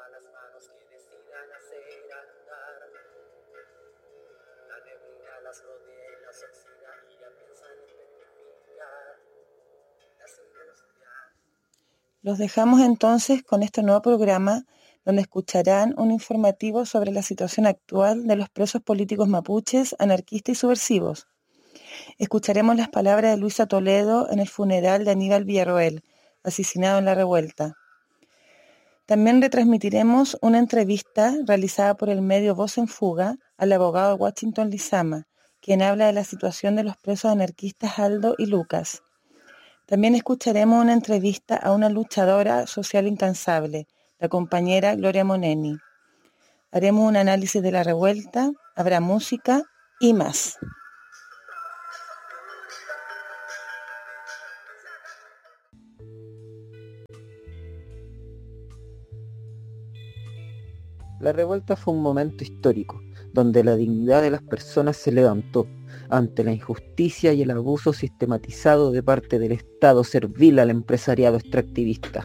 las manos que decidan hacer andar. La neblina las rodea y las oxida y ya piensan en petrificar las industrias. Los dejamos entonces con este nuevo programa donde escucharán un informativo sobre la situación actual de los presos políticos mapuches, anarquistas y subversivos. Escucharemos las palabras de Luisa Toledo en el funeral de Aníbal Villarroel, asesinado en la revuelta. También retransmitiremos una entrevista realizada por el medio Voz en Fuga al abogado Washington Lizama, quien habla de la situación de los presos anarquistas Aldo y Lucas. También escucharemos una entrevista a una luchadora social incansable, la compañera Gloria Moneni. Haremos un análisis de la revuelta, habrá música y más. La revuelta fue un momento histórico, donde la dignidad de las personas se levantó ante la injusticia y el abuso sistematizado de parte del Estado servil al empresariado extractivista.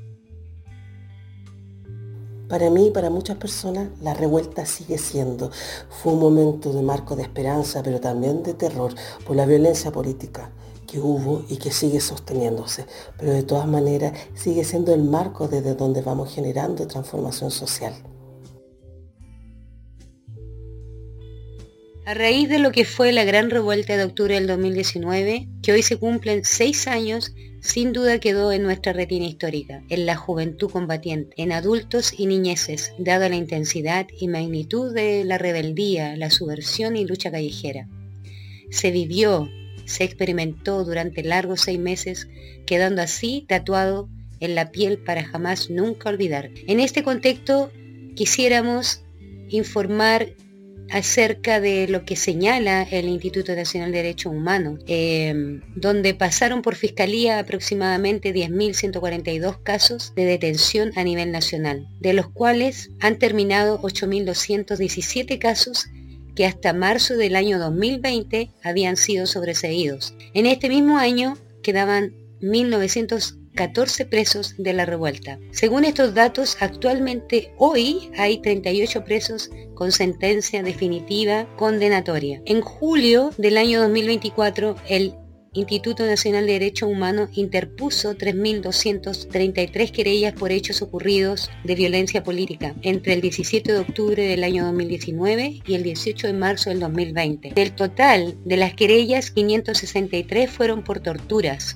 Para mí y para muchas personas, la revuelta sigue siendo. Fue un momento de marco de esperanza, pero también de terror por la violencia política que hubo y que sigue sosteniéndose. Pero de todas maneras, sigue siendo el marco desde donde vamos generando transformación social. A raíz de lo que fue la gran revuelta de octubre del 2019, que hoy se cumplen 6 años, sin duda quedó en nuestra retina histórica, en la juventud combatiente, en adultos y niñeces, dada la intensidad y magnitud de la rebeldía, la subversión y lucha callejera. Se vivió, se experimentó durante largos 6 meses, quedando así tatuado en la piel para jamás nunca olvidar. En este contexto quisiéramos informar acerca de lo que señala el Instituto Nacional de Derechos Humanos, donde pasaron por Fiscalía aproximadamente 10.142 casos de detención a nivel nacional, de los cuales han terminado 8.217 casos que hasta marzo del año 2020 habían sido sobreseídos. En este mismo año quedaban 1.914 presos de la revuelta. Según estos datos, actualmente hoy hay 38 presos con sentencia definitiva condenatoria. En julio del año 2024, el Instituto Nacional de Derechos Humanos interpuso 3.233 querellas por hechos ocurridos de violencia política entre el 17 de octubre del año 2019 y el 18 de marzo del 2020. Del total de las querellas, 563 fueron por torturas,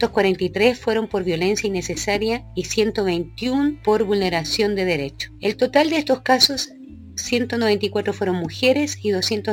243 fueron por violencia innecesaria y 121 por vulneración de derechos. El total de estos casos, 194 fueron mujeres y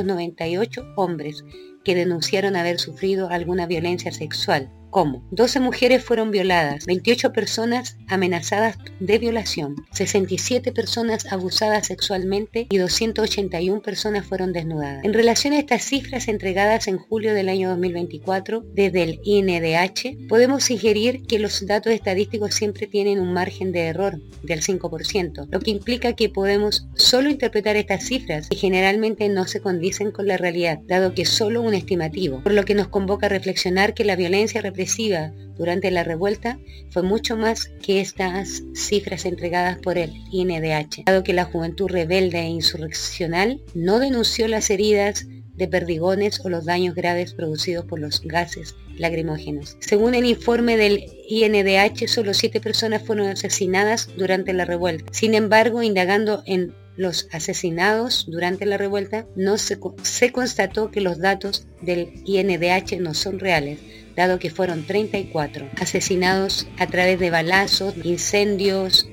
298 hombres que denunciaron haber sufrido alguna violencia sexual, como 12 mujeres fueron violadas, 28 personas amenazadas de violación, 67 personas abusadas sexualmente y 281 personas fueron desnudadas. En relación a estas cifras entregadas en julio del año 2024 desde el INDH, podemos inferir que los datos estadísticos siempre tienen un margen de error del 5%, lo que implica que podemos solo interpretar estas cifras y generalmente no se condicen con la realidad, dado que es solo un estimativo, por lo que nos convoca a reflexionar que la violencia represiva durante la revuelta fue mucho más que estas cifras entregadas por el INDH, dado que la juventud rebelde e insurreccional no denunció las heridas de perdigones o los daños graves producidos por los gases lacrimógenos. Según el informe del INDH, solo 7 personas fueron asesinadas durante la revuelta. Sin embargo, indagando en los asesinados durante la revuelta, se constató que los datos del INDH no son reales, dado que fueron 34 asesinados a través de balazos, incendios,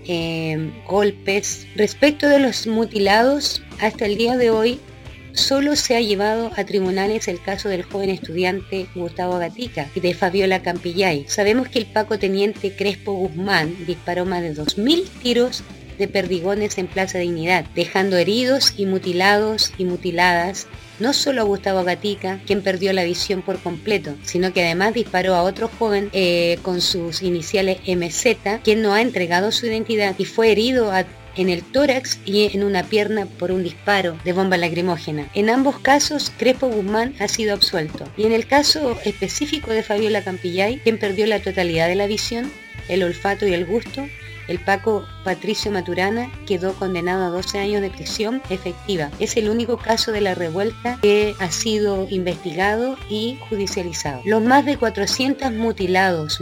golpes. Respecto de los mutilados, hasta el día de hoy solo se ha llevado a tribunales el caso del joven estudiante Gustavo Gatica y de Fabiola Campillay. Sabemos que el Paco Teniente Crespo Guzmán disparó más de 2.000 tiros de perdigones en Plaza Dignidad, dejando heridos y mutilados y mutiladas no solo a Gustavo Gatica, quien perdió la visión por completo, sino que además disparó a otro joven con sus iniciales MZ, quien no ha entregado su identidad y fue herido en el tórax y en una pierna por un disparo de bomba lacrimógena. En ambos casos, Crespo Guzmán ha sido absuelto. Y en el caso específico de Fabiola Campillay, quien perdió la totalidad de la visión, el olfato y el gusto, El Paco Patricio Maturana quedó condenado a 12 años de prisión efectiva. Es el único caso de la revuelta que ha sido investigado y judicializado. Los más de 400 mutilados,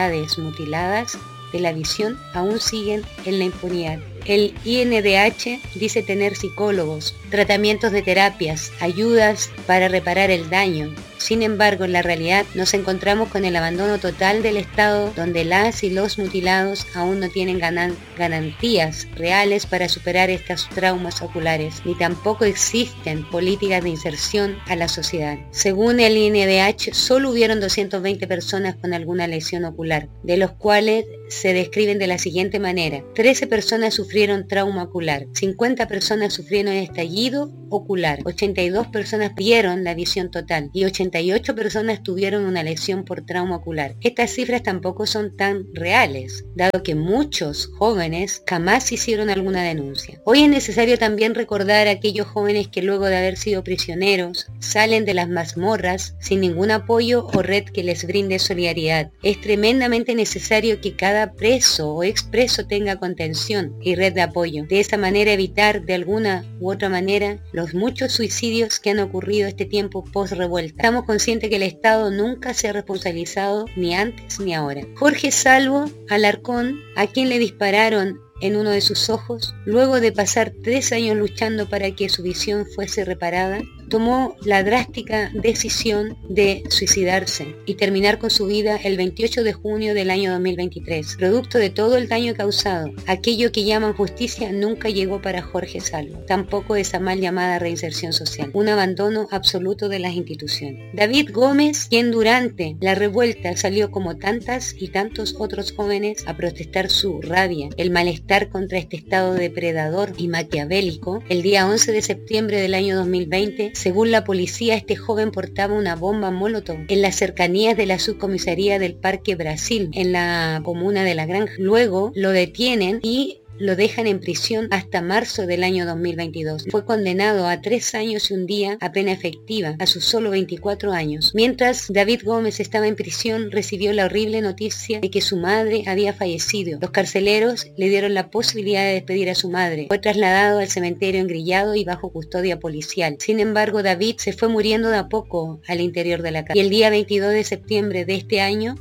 mutiladas de la visión aún siguen en la impunidad. El INDH dice tener psicólogos, tratamientos de terapias, ayudas para reparar el daño. Sin embargo, en la realidad nos encontramos con el abandono total del Estado, donde las y los mutilados aún no tienen garantías reales para superar estos traumas oculares, ni tampoco existen políticas de inserción a la sociedad. Según el INDH, solo hubieron 220 personas con alguna lesión ocular, de los cuales se describen de la siguiente manera: 13 personas sufrieron trauma ocular, 50 personas sufrieron estallido ocular, 82 personas perdieron la visión total y 88 personas tuvieron una lesión por trauma ocular. Estas cifras tampoco son tan reales, dado que muchos jóvenes jamás hicieron alguna denuncia. Hoy es necesario también recordar a aquellos jóvenes que luego de haber sido prisioneros salen de las mazmorras sin ningún apoyo o red que les brinde solidaridad. Es tremendamente necesario que cada preso o expreso tenga contención y red de apoyo. De esa manera evitar de alguna u otra manera los muchos suicidios que han ocurrido este tiempo post-revuelta. Estamos conscientes que el Estado nunca se ha responsabilizado ni antes ni ahora. Jorge Salvo Alarcón, a quien le dispararon en uno de sus ojos, luego de pasar 3 años luchando para que su visión fuese reparada, tomó la drástica decisión de suicidarse y terminar con su vida el 28 de junio del año 2023. Producto de todo el daño causado, aquello que llaman justicia nunca llegó para Jorge Salvo, tampoco esa mal llamada reinserción social, un abandono absoluto de las instituciones. David Gómez, quien durante la revuelta salió como tantas y tantos otros jóvenes a protestar su rabia, el malestar contra este Estado depredador y maquiavélico, el día 11 de septiembre del año 2020, según la policía, este joven portaba una bomba molotov en las cercanías de la subcomisaría del Parque Brasil, en la comuna de La Granja. Luego lo detienen y lo dejan en prisión hasta marzo del año 2022. Fue condenado a 3 años y un día a pena efectiva a sus solo 24 años. Mientras David Gómez estaba en prisión, recibió la horrible noticia de que su madre había fallecido. Los carceleros le dieron la posibilidad de despedir a su madre. Fue trasladado al cementerio engrillado y bajo custodia policial. Sin embargo, David se fue muriendo de a poco al interior de la cárcel. Y el día 22 de septiembre de este año,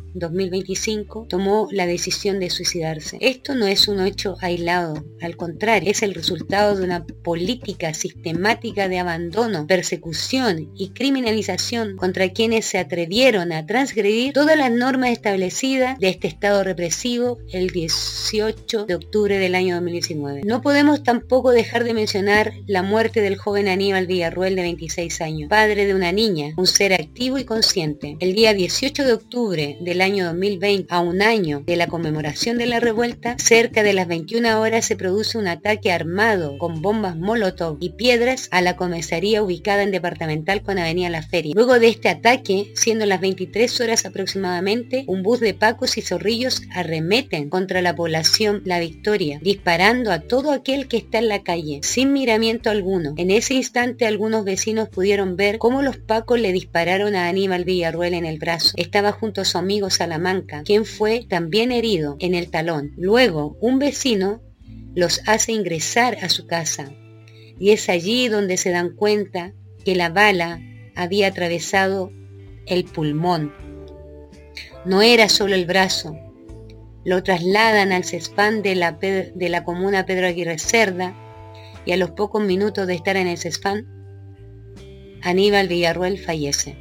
2025, tomó la decisión de suicidarse. Esto no es un hecho aislado. Al contrario, es el resultado de una política sistemática de abandono, persecución y criminalización contra quienes se atrevieron a transgredir todas las normas establecidas de este Estado represivo el 18 de octubre del año 2019. No podemos tampoco dejar de mencionar la muerte del joven Aníbal Villarroel, de 26 años, padre de una niña, un ser activo y consciente. El día 18 de octubre del año 2020, a un año de la conmemoración de la revuelta, cerca de las 21 horas se produce un ataque armado con bombas molotov y piedras a la comisaría ubicada en Departamental con Avenida La Feria. Luego de este ataque, siendo las 23 horas aproximadamente, un bus de pacos y zorrillos arremeten contra la población La Victoria, disparando a todo aquel que está en la calle, sin miramiento alguno. En ese instante, algunos vecinos pudieron ver cómo los pacos le dispararon a Aníbal Villarroel en el brazo. Estaba junto a su amigo Salamanca, quien fue también herido en el talón. Luego, un vecino los hace ingresar a su casa y es allí donde se dan cuenta que la bala había atravesado el pulmón. No era solo el brazo. Lo trasladan al CESFAM de la comuna Pedro Aguirre Cerda y a los pocos minutos de estar en el CESFAM, Aníbal Villarroel fallece.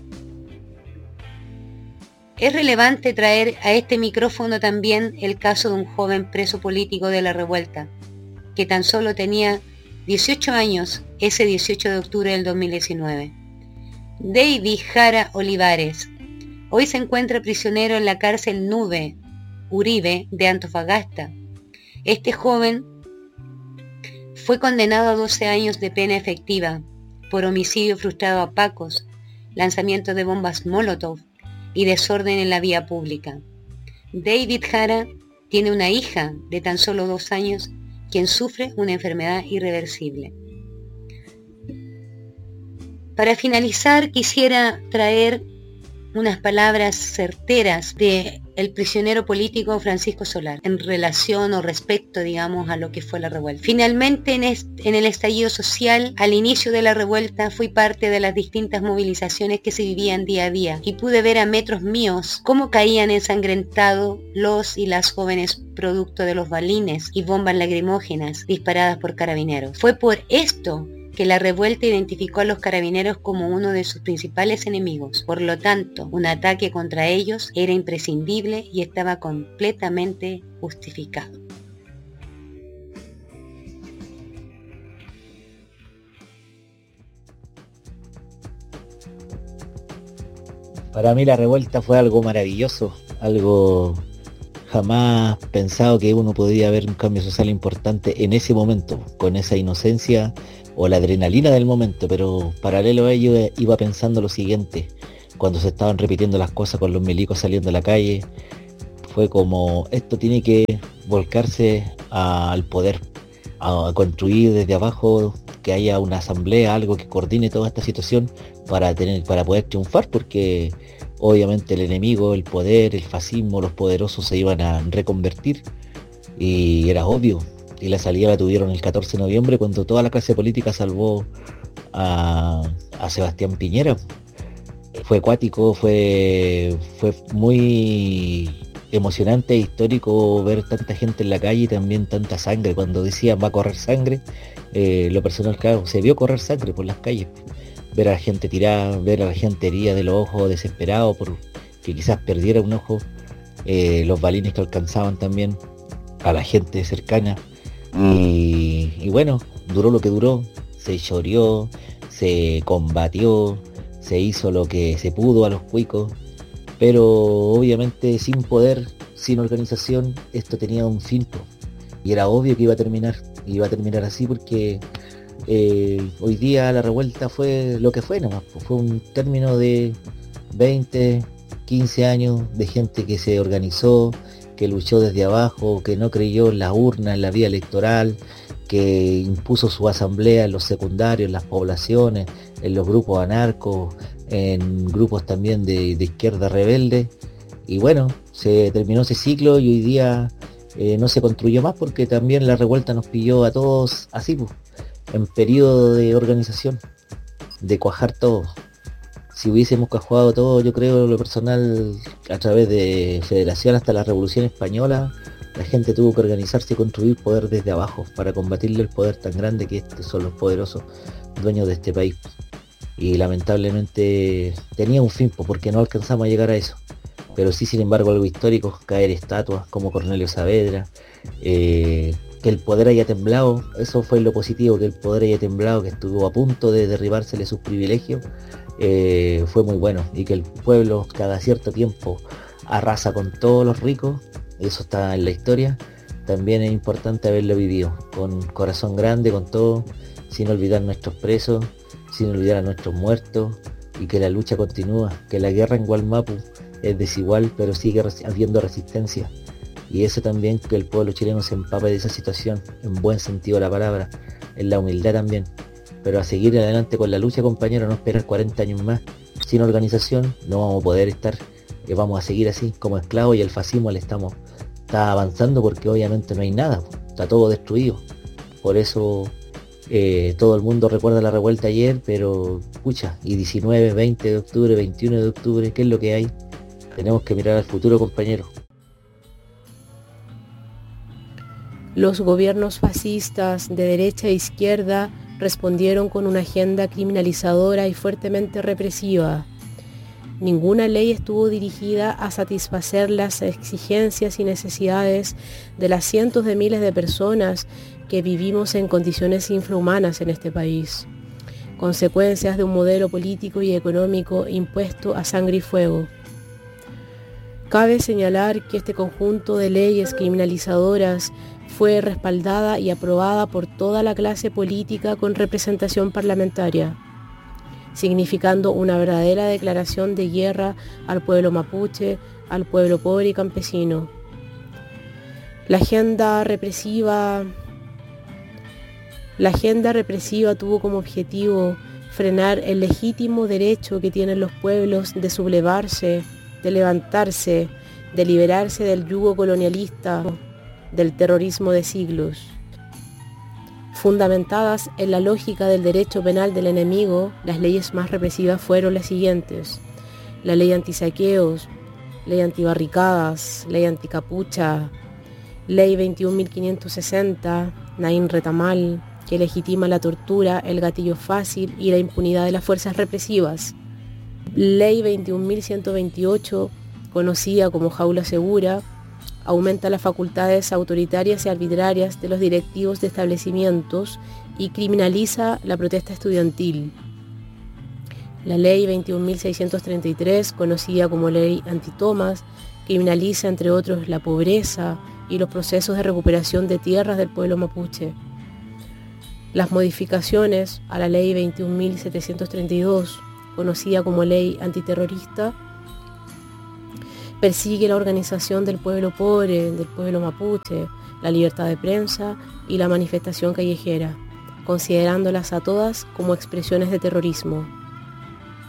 Es relevante traer a este micrófono también el caso de un joven preso político de la revuelta, que tan solo tenía 18 años ese 18 de octubre del 2019. David Jara Olivares hoy se encuentra prisionero en la cárcel Nube Uribe de Antofagasta. Este joven fue condenado a 12 años de pena efectiva por homicidio frustrado a pacos, lanzamiento de bombas molotov y desorden en la vía pública. David Jara tiene una hija de tan solo 2 años quien sufre una enfermedad irreversible. Para finalizar, quisiera traer unas palabras certeras de el prisionero político Francisco Solar en relación o respecto, digamos, a lo que fue la revuelta. Finalmente, en el estallido social, al inicio de la revuelta, fui parte de las distintas movilizaciones que se vivían día a día y pude ver a metros míos cómo caían ensangrentados los y las jóvenes producto de los balines y bombas lacrimógenas disparadas por carabineros. Fue por esto que la revuelta identificó a los carabineros como uno de sus principales enemigos. Por lo tanto, un ataque contra ellos era imprescindible y estaba completamente justificado. Para mí la revuelta fue algo maravilloso, algo jamás pensado que uno podía ver un cambio social importante en ese momento, con esa inocencia o la adrenalina del momento, pero paralelo a ello iba pensando lo siguiente, cuando se estaban repitiendo las cosas con los milicos saliendo a la calle, fue como, esto tiene que volcarse al poder, a construir desde abajo, que haya una asamblea, algo que coordine toda esta situación para poder triunfar, porque obviamente el enemigo, el poder, el fascismo, los poderosos se iban a reconvertir y era obvio. Y la salida la tuvieron el 14 de noviembre cuando toda la clase política salvó a Sebastián Piñera. Fue acuático, fue muy emocionante e histórico ver tanta gente en la calle y también tanta sangre. Cuando decían va a correr sangre, lo personal, claro, se vio correr sangre por las calles. Ver a la gente tirada, ver a la gente herida de los ojos, desesperado por que quizás perdiera un ojo, los balines que alcanzaban también a la gente cercana. Y bueno, duró lo que duró, se choreó, se combatió, se hizo lo que se pudo a los cuicos, pero obviamente sin poder, sin organización, esto tenía un fin, y era obvio que iba a terminar así porque hoy día la revuelta fue lo que fue nomás, fue un término de 20, 15 años de gente que se organizó, que luchó desde abajo, que no creyó en las urnas, en la vía electoral, que impuso su asamblea en los secundarios, en las poblaciones, en los grupos anarcos, en grupos también de izquierda rebelde. Y bueno, se terminó ese ciclo y hoy día no se construyó más porque también la revuelta nos pilló a todos así, pues, en periodo de organización, de cuajar todo. Si hubiésemos cuajado todo, yo creo, lo personal, a través de federación hasta la Revolución Española, la gente tuvo que organizarse y construir poder desde abajo para combatirle el poder tan grande que son los poderosos dueños de este país. Y lamentablemente tenía un fin, porque no alcanzamos a llegar a eso. Pero sí, sin embargo, algo histórico, caer estatuas como Cornelio Saavedra, que el poder haya temblado, eso fue lo positivo, que el poder haya temblado, que estuvo a punto de derribársele sus privilegios, fue muy bueno, y que el pueblo cada cierto tiempo arrasa con todos los ricos, eso está en la historia. También es importante haberlo vivido con corazón grande, con todo, sin olvidar nuestros presos, sin olvidar a nuestros muertos, y que la lucha continúa, que la guerra en Gualmapu es desigual, pero sigue habiendo resistencia, y eso también, que el pueblo chileno se empape de esa situación, en buen sentido de la palabra, en la humildad también. Pero a seguir adelante con la lucha, compañeros, no esperar 40 años más. Sin organización no vamos a poder estar, vamos a seguir así como esclavos, y el fascismo está avanzando porque obviamente no hay nada, está todo destruido. Por eso todo el mundo recuerda la revuelta ayer, pero pucha, y 19, 20 de octubre, 21 de octubre, ¿qué es lo que hay? Tenemos que mirar al futuro, compañeros. Los gobiernos fascistas de derecha e izquierda respondieron con una agenda criminalizadora y fuertemente represiva. Ninguna ley estuvo dirigida a satisfacer las exigencias y necesidades de las cientos de miles de personas que vivimos en condiciones infrahumanas en este país, consecuencias de un modelo político y económico impuesto a sangre y fuego. Cabe señalar que este conjunto de leyes criminalizadoras fue respaldada y aprobada por toda la clase política con representación parlamentaria, significando una verdadera declaración de guerra al pueblo mapuche, al pueblo pobre y campesino. La agenda represiva tuvo como objetivo frenar el legítimo derecho que tienen los pueblos de sublevarse, de levantarse, de liberarse del yugo colonialista, del terrorismo de siglos. Fundamentadas en la lógica del derecho penal del enemigo, las leyes más represivas fueron las siguientes: la ley antisaqueos, ley antibarricadas, ley anticapucha, ley 21.560, Naín Retamal, que legitima la tortura, el gatillo fácil y la impunidad de las fuerzas represivas. Ley 21.128, conocida como jaula segura, aumenta las facultades autoritarias y arbitrarias de los directivos de establecimientos y criminaliza la protesta estudiantil. La ley 21.633, conocida como ley Anti-Thomas, criminaliza entre otros la pobreza y los procesos de recuperación de tierras del pueblo mapuche. Las modificaciones a la ley 21.732, conocida como ley antiterrorista, persigue la organización del pueblo pobre, del pueblo mapuche, la libertad de prensa y la manifestación callejera, considerándolas a todas como expresiones de terrorismo.